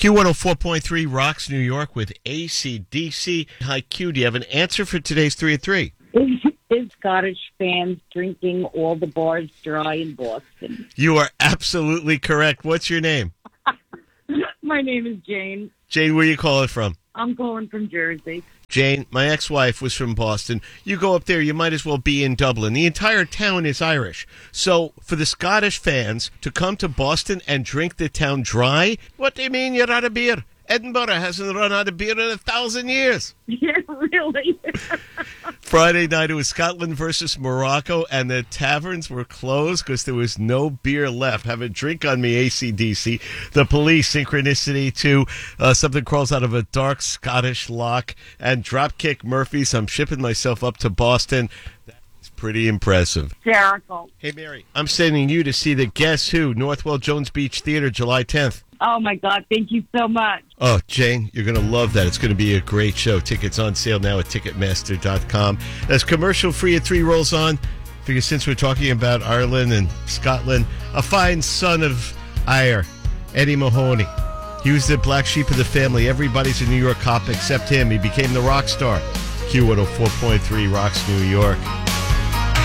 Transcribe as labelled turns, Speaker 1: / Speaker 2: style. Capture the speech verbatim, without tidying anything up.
Speaker 1: Q one oh four point three rocks New York with A C D C. Hi, Q. Do you have an answer for today's three at three?
Speaker 2: Is, is Scottish fans drinking all the bars dry in Boston?
Speaker 1: You are absolutely correct. What's your name?
Speaker 2: My name is Jane.
Speaker 1: Jane, where you calling from?
Speaker 2: I'm calling from Jersey.
Speaker 1: Jane, my ex-wife was from Boston. You go up there, you might as well be in Dublin. The entire town is Irish. So for the Scottish fans to come to Boston and drink the town dry, what do you mean you're out of beer? Edinburgh hasn't run out of beer in a thousand years.
Speaker 2: Yeah, really?
Speaker 1: Friday night, it was Scotland versus Morocco, and the taverns were closed because there was no beer left. Have a drink on me, A C D C. The police, synchronicity to uh, something crawls out of a dark Scottish lock, and Dropkick Murphys. I'm shipping myself up to Boston. That's pretty impressive.
Speaker 2: Hysterical.
Speaker 1: Hey, Mary, I'm sending you to see the Guess Who, Northwell Jones Beach Theater, July tenth.
Speaker 2: Oh, my God. Thank you so much.
Speaker 1: Oh, Jane, you're going to love that. It's going to be a great show. Tickets on sale now at Ticketmaster dot com. As commercial free at three rolls on, figure since we're talking about Ireland and Scotland, a fine son of Ire, Eddie Mahoney. He was the black sheep of the family. Everybody's a New York cop except him. He became the rock star. Q one oh four point three Rocks New York.